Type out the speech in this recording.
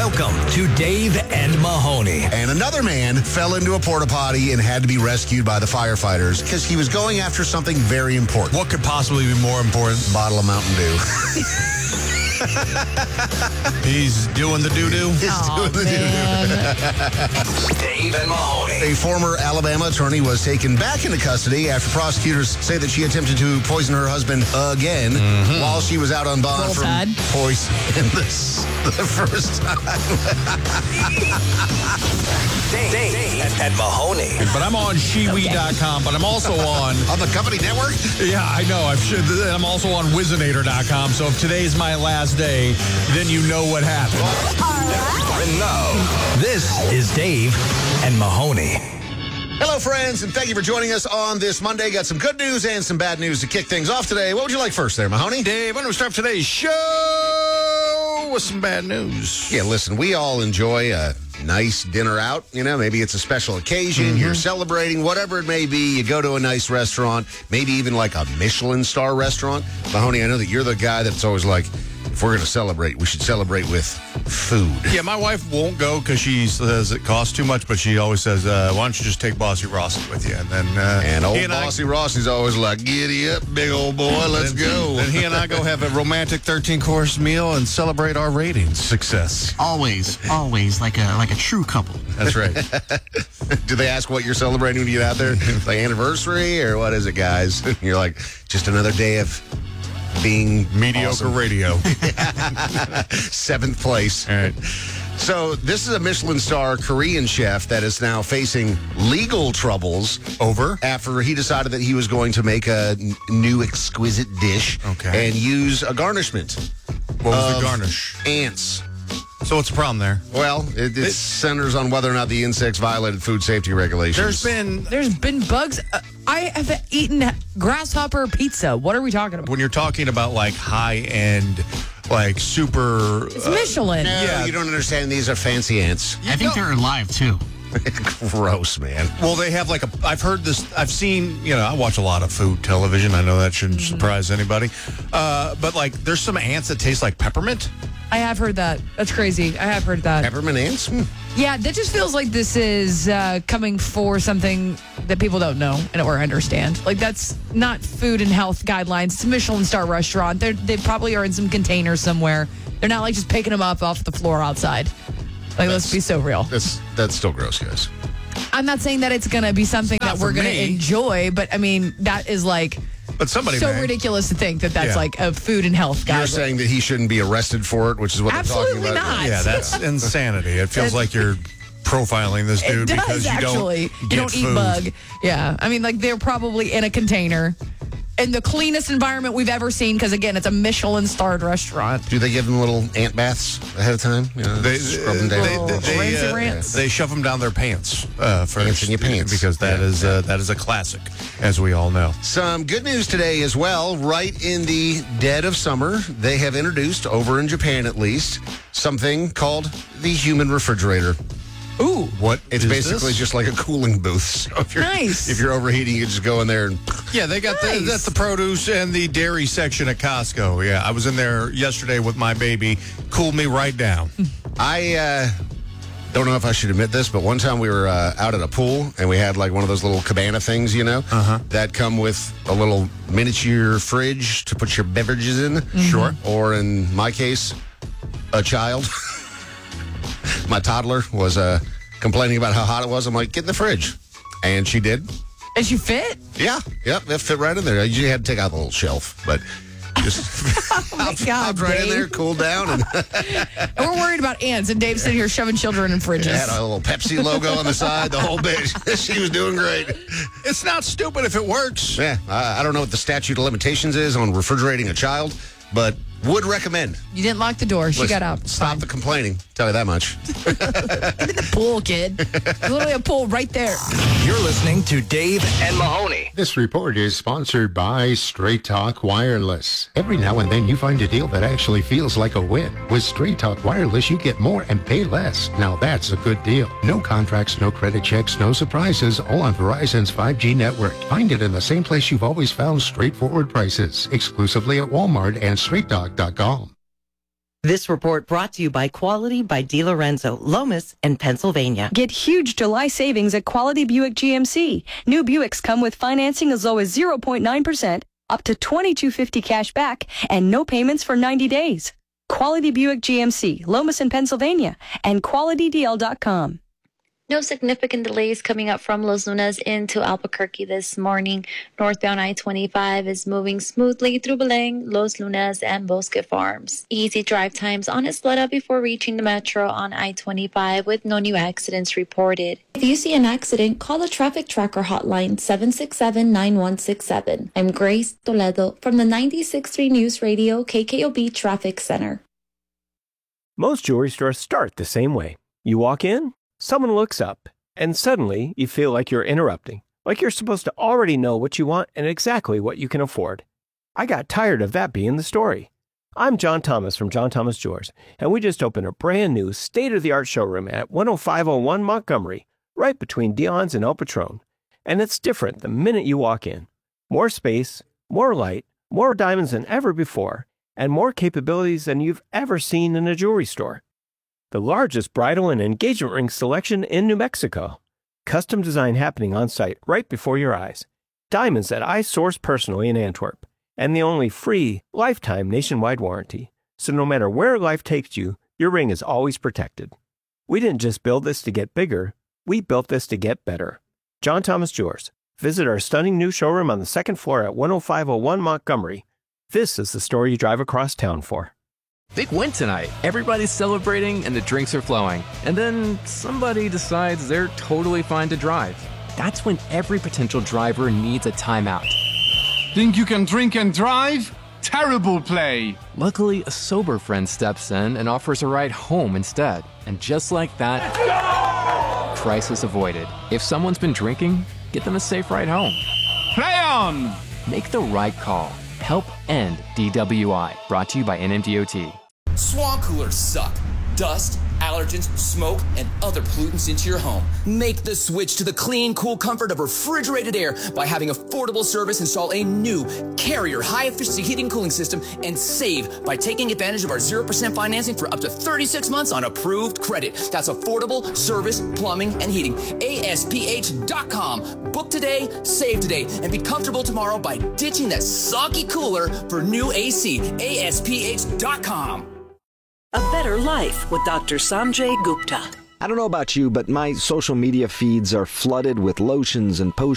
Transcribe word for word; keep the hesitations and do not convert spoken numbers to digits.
Welcome to Dave and Mahoney. And another man fell into a porta potty and had to be rescued by the firefighters because he was going after something very important. What could possibly be more important? A bottle of Mountain Dew. He's doing the doo-doo? He's Aw, doing the doo-doo. Dave and Mahoney. A former Alabama attorney was taken back into custody after prosecutors say that she attempted to poison her husband again Mm-hmm. while she was out on bond Roll from Tide. poison this the first time. Dave, Dave and, and Mahoney. But I'm on Shiwi dot com, but I'm also on... On the company network? Yeah, I know. I should. I'm also on Wizinator dot com, so if today's my last day, then you know what happened. And now, this is Dave and Mahoney. Hello, friends, and thank you for joining us on this Monday. Got some good news and some bad news to kick things off today. What would you like first there, Mahoney? Dave, why don't we start today's show with some bad news? Yeah, listen, we all enjoy a nice dinner out. You know, maybe it's a special occasion. Mm-hmm. You're celebrating, whatever it may be. You go to a nice restaurant, maybe even like a Michelin star restaurant. Mahoney, I know that you're the guy that's always like, if we're going to celebrate, we should celebrate with food. Yeah, my wife won't go because she says it costs too much, but she always says, uh, why don't you just take Bossy Rossi with you? And then uh, And old he and I- Bossy Rossi's always like, giddy up, big old boy, let's Then- go. Then he and I go have a romantic thirteen-course meal and celebrate our ratings success. Always, always like a like a true couple. That's right. Do they ask what you're celebrating when you get out there? Like anniversary or what is it, guys? You're like, just another day of being Mediocre awesome. radio. Seventh place. All right. So this is a Michelin star Korean chef that is now facing legal troubles Over? after he decided that he was going to make a n- new exquisite dish Okay. and use a garnishment. What was of the garnish? Ants. So what's the problem there? Well, it, it It- centers on whether or not the insects violated food safety regulations. There's been, There's been bugs. Uh, I have eaten grasshopper pizza. What are we talking about? when you're talking about like high-end, like super... It's Michelin. No, Yeah. you don't understand. These are fancy ants. I think they're alive too. Gross, man. Well, they have like a. I've heard this. I've seen. You know, I watch a lot of food television. I know that shouldn't surprise anybody. Uh, but like, there's some ants that taste like peppermint. I have heard that. That's crazy. I have heard that. Peppermint ants? Hmm. Yeah, that just feels like this is uh, coming for something that people don't know and or understand. Like, that's not food and health guidelines. It's a Michelin star restaurant. They're, they probably are in some container somewhere. They're not like just picking them up off the floor outside. Like, let's be so real. That's that's still gross, guys. I'm not saying that it's going to be something not that we're for going to me. enjoy, but I mean, that is like But somebody so may. ridiculous to think that that's Yeah. like a food and health You're guideline. saying that he shouldn't be arrested for it, which is what Absolutely they're talking about. not. Yeah, that's insanity. It feels It- like you're profiling this It dude does because you actually. don't you get don't eat food. bug. Yeah, I mean, like they're probably in a container, in the cleanest environment we've ever seen. Because again, it's a Michelin-starred restaurant. Do they give them little ant baths ahead of time? You know, They, scrub them down. they, they, they, Rancid uh, rants. they shove them down their pants uh, first. Ants in your pants. Because that Yeah. is uh, that is a classic, as we all know. Some good news today as well. Right in the dead of summer, they have introduced, over in Japan at least, something called the human refrigerator. Ooh, What It's is basically this? just like a cooling booth. So if you're, Nice. If you're overheating, you just go in there and Yeah, they got Nice. the, that's the produce and the dairy section at Costco. Yeah, I was in there yesterday with my baby. Cooled me right down. I uh, don't know if I should admit this, but one time we were uh, out at a pool and we had like one of those little cabana things, you know, Uh-huh. that come with a little miniature fridge to put your beverages in. Sure. Or in my case, a child. My toddler was uh, complaining about how hot it was. I'm like, get in the fridge. And she did. is you fit? Yeah. Yep. It fit right in there. You had to take out the little shelf, but just Oh my God, hopped right in Dave. there, cooled down, and And we're worried about ants, and Dave's sitting here shoving children in fridges. had a little Pepsi logo on the side, the whole bit. She was doing great. It's not stupid if it works. Yeah, I, I don't know what the statute of limitations is on refrigerating a child, but would recommend. You didn't lock the door. She Listen, got out. It's Stop fine. the complaining. Tell you that much. Get in the pool, kid. There's literally a pool right there. You're listening to Dave and Mahoney. This report is sponsored by Straight Talk Wireless. Every now and then you find a deal that actually feels like a win. With Straight Talk Wireless, you get more and pay less. Now that's a good deal. No contracts, no credit checks, no surprises, all on Verizon's five G network. Find it in the same place you've always found straightforward prices, exclusively at Walmart and straight talk dot com. This report brought to you by Quality by DiLorenzo, Lomas, and Pennsylvania. Get huge July savings at Quality Buick G M C. New Buicks come with financing as low as zero point nine percent, up to twenty-two fifty cash back, and no payments for ninety days. Quality Buick G M C, Lomas in Pennsylvania, and quality d l dot com. No significant delays coming up from Los Lunas into Albuquerque this morning. Northbound I twenty-five is moving smoothly through Beleng, Los Lunas, and Bosque Farms. Easy drive times on Isleta before reaching the metro on I twenty-five with no new accidents reported. If you see an accident, call the Traffic Tracker hotline seven six seven, nine one six seven. I'm Grace Toledo from the ninety-six point three News Radio K K O B Traffic Center. Most jewelry stores start the same way. You walk in, someone looks up, and suddenly you feel like you're interrupting, like you're supposed to already know what you want and exactly what you can afford. I got tired of that being the story. I'm John Thomas from John Thomas Jewelers, and we just opened a brand new state-of-the-art showroom at one oh five oh one Montgomery, right between Dion's and El Patron. And it's different the minute you walk in. More space, more light, more diamonds than ever before, and more capabilities than you've ever seen in a jewelry store. The largest bridal and engagement ring selection in New Mexico. Custom design happening on site right before your eyes. Diamonds that I source personally in Antwerp. And the only free, lifetime nationwide warranty. So no matter where life takes you, your ring is always protected. We didn't just build this to get bigger, we built this to get better. John Thomas Jewelers. Visit our stunning new showroom on the second floor at one oh five oh one Montgomery. This is the store you drive across town for. Big win tonight. Everybody's celebrating and the drinks are flowing. And then somebody decides they're totally fine to drive. That's when every potential driver needs a timeout. Think you can drink and drive? Terrible play. Luckily, a sober friend steps in and offers a ride home instead. And just like that, crisis avoided. If someone's been drinking, get them a safe ride home. Play on! Make the right call. Help end D W I. Brought to you by N M D O T. Swamp coolers suck. Dust, allergens, smoke, and other pollutants into your home. Make the switch to the clean, cool comfort of refrigerated air by having Affordable Service install a new Carrier high-efficiency heating and cooling system and save by taking advantage of our zero percent financing for up to thirty-six months on approved credit. That's Affordable Service Plumbing and Heating. A S P H dot com. Book today, save today, and be comfortable tomorrow by ditching that soggy cooler for new A C. A S P H dot com. A Better Life with Doctor Sanjay Gupta. I don't know about you, but my social media feeds are flooded with lotions and potions